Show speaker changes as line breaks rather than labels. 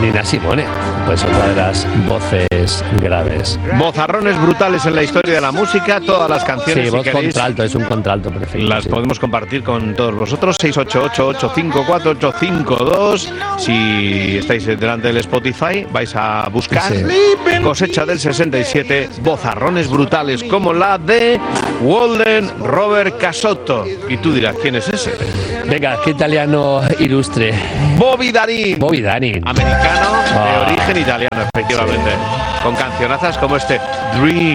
Nina Simone, pues otra de las voces graves.
Vozarrones brutales en la historia de la música, todas las canciones.
Sí,
si
voz
queréis,
contralto, es un contralto perfecto.
las
sí.
podemos compartir con todos vosotros. 688-854-852. Si estáis delante del Spotify, vais a buscar Cosecha del 67, vozarrones brutales como la de Walden Robert Casotto. Y tú dirás, ¿quién es ese?
Venga, qué italiano ilustre.
Bobby Darin.
Bobby Darin.
Americano de origen italiano, efectivamente. Con cancionazas como este Dream.